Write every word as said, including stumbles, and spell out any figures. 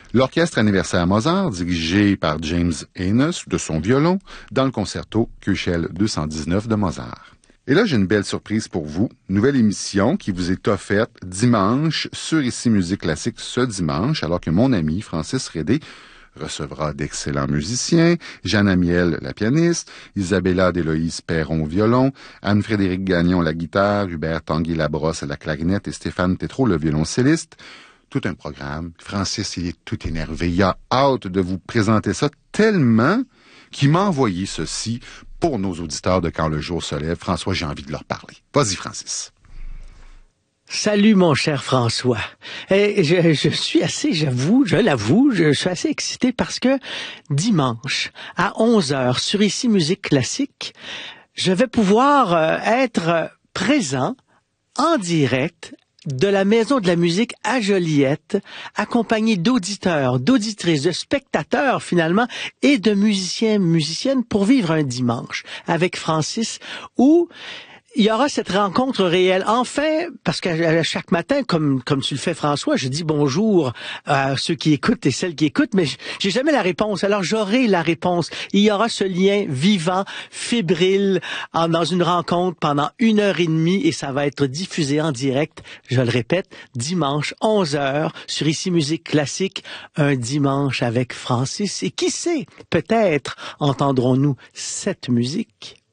L'orchestre anniversaire Mozart, dirigé par James Haynes de son violon, dans le concerto Köchel deux cent dix-neuf de Mozart. Et là, j'ai une belle surprise pour vous. Nouvelle émission qui vous est offerte dimanche sur Ici Musique Classique ce dimanche, alors que mon ami Francis Redé recevra d'excellents musiciens, Jeanne Amiel, la pianiste, Isabella d'Éloïse Perron au violon, Anne-Frédérique Gagnon la guitare, Hubert Tanguy-Labrosse à la clarinette et Stéphane Tétrault le violoncelliste. Tout un programme. Francis, il est tout énervé. Il a hâte de vous présenter ça tellement qu'il m'a envoyé ceci pour nos auditeurs de Quand le jour se lève. François, j'ai envie de leur parler. Vas-y, Francis. Salut, mon cher François. Et je, je suis assez, j'avoue, je l'avoue, je, je suis assez excité parce que dimanche, à onze heures, sur Ici Musique Classique, je vais pouvoir euh, être présent en direct de la Maison de la musique à Joliette, accompagné d'auditeurs, d'auditrices, de spectateurs finalement, et de musiciens, musiciennes pour vivre un dimanche avec Francis où il y aura cette rencontre réelle. Enfin, parce que chaque matin, comme comme tu le fais, François, je dis bonjour à ceux qui écoutent et celles qui écoutent, mais j'ai jamais la réponse. Alors j'aurai la réponse. Il y aura ce lien vivant, fébrile, en, dans une rencontre pendant une heure et demie, et ça va être diffusé en direct, je le répète, dimanche, onze heures, sur Ici Musique Classique, un dimanche avec Francis. Et qui sait, peut-être entendrons-nous cette musique.